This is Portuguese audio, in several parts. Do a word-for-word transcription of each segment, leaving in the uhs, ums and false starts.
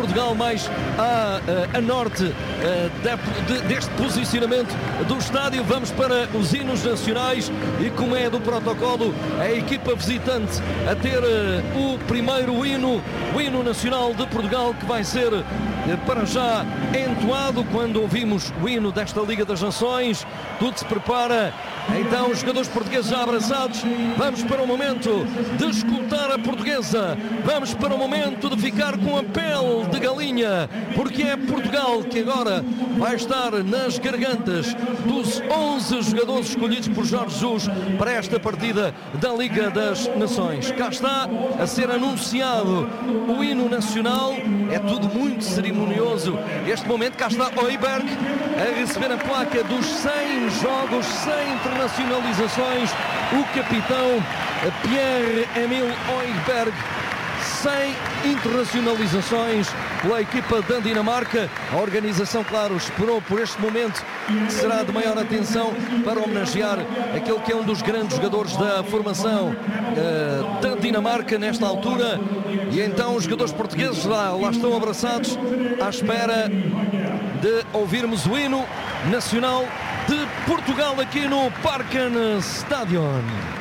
Portugal, mais a, a, a norte de, de, deste posicionamento do estádio. Vamos para os hinos nacionais e, como é do protocolo, a equipa visitante a ter o primeiro hino, o hino nacional de Portugal, que vai ser para já entoado quando ouvimos o hino desta Liga das Nações. Tudo se prepara, então os jogadores portugueses já abraçados. Vamos para o momento de escutar a portuguesa, vamos para o momento de ficar com a pele de galinha, porque é Portugal que agora vai estar nas gargantas dos onze jogadores escolhidos por Jorge Jesus para esta partida da Liga das Nações. Cá está a ser anunciado o hino nacional, é tudo muito cerimonioso. Este momento, cá está Højbjerg a receber a placa dos cem jogos, cem internacionalizações, o capitão Pierre-Emile Højbjerg, cem internacionalizações pela equipa da Dinamarca. A organização, claro, esperou por este momento, que será de maior atenção, para homenagear aquele que é um dos grandes jogadores da formação uh, da Dinamarca nesta altura. E então os jogadores portugueses lá, lá estão abraçados à espera de ouvirmos o hino nacional de Portugal aqui no Parkenstadion.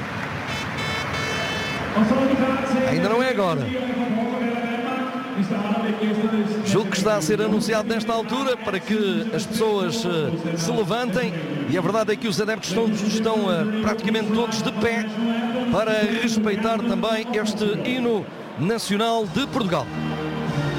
Ainda não é agora. Julgo que está a ser anunciado nesta altura para que as pessoas uh, se levantem, e a verdade é que os adeptos estão, estão uh, praticamente todos de pé para respeitar também este hino nacional de Portugal.